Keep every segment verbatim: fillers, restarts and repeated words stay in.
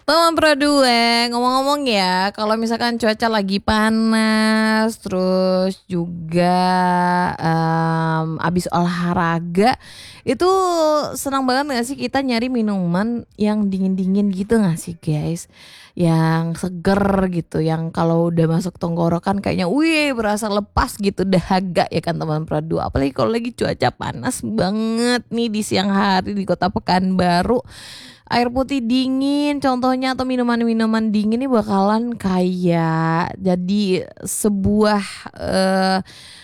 Teman Pro dua, ngomong-ngomong ya, kalau misalkan cuaca lagi panas, terus juga, mmm, habis olahraga, itu senang banget nggak sih kita nyari minuman yang dingin-dingin gitu nggak sih guys? Yang seger gitu, yang kalau udah masuk tenggorokan kayaknya, wih berasa lepas gitu dahaga ya kan teman Pro dua. Apalagi kalau lagi cuaca panas banget nih di siang hari di Kota Pekanbaru. Air putih dingin contohnya atau minuman-minuman dingin ini bakalan kayak jadi sebuah, eee,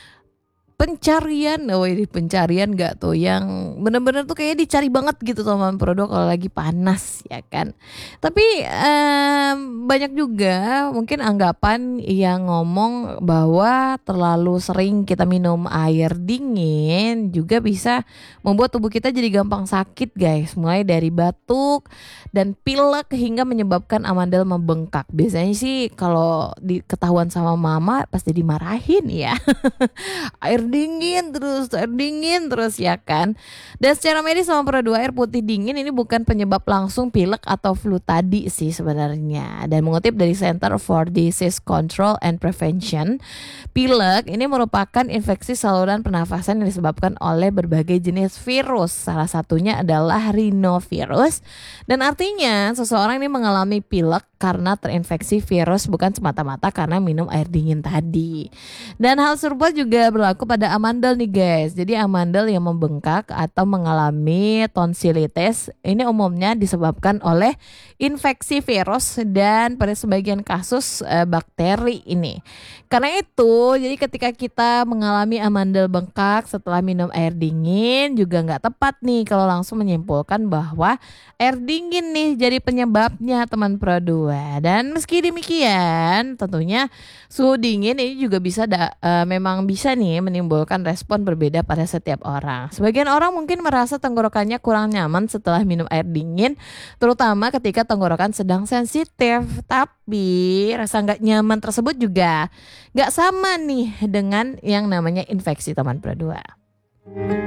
pencarian, wih pencarian nggak tuh yang bener-bener tuh kayaknya dicari banget gitu teman Pro dua kalau lagi panas ya kan. Tapi, mmm, banyak juga mungkin anggapan yang ngomong bahwa terlalu sering kita minum air dingin juga bisa membuat tubuh kita jadi gampang sakit guys, mulai dari batuk dan pilek hingga menyebabkan amandel membengkak. Biasanya sih kalau di ketahuan sama mama pasti dimarahin ya. Air dingin terus air dingin terus ya kan. Dan secara medis sama Pro dua air putih dingin ini bukan penyebab langsung pilek atau flu tadi sih sebenarnya. Dan mengutip dari Center for Disease Control and Prevention, pilek ini merupakan infeksi saluran pernafasan yang disebabkan oleh berbagai jenis virus. Salah satunya adalah rhinovirus. Dan artinya seseorang ini mengalami pilek karena terinfeksi virus bukan semata-mata karena minum air dingin tadi. Dan hal serupa juga berlaku pada amandel nih guys. Jadi amandel yang membengkak atau mengalami tonsilitis ini umumnya disebabkan oleh infeksi virus dan pada sebagian kasus e, bakteri ini. Karena itu jadi ketika kita mengalami amandel bengkak setelah minum air dingin juga nggak tepat nih kalau langsung menyimpulkan bahwa air dingin nih jadi penyebabnya teman Pro dua. Dan meski demikian tentunya suhu dingin ini juga bisa da, e, memang bisa nih menimbulkan respon berbeda pada setiap orang. Sebagian orang mungkin merasa tenggorokannya kurang nyaman setelah minum air dingin, terutama ketika tenggorokan sedang sensitif. Tapi rasa nggak nyaman tersebut juga nggak sama nih dengan yang namanya infeksi teman Pro dua.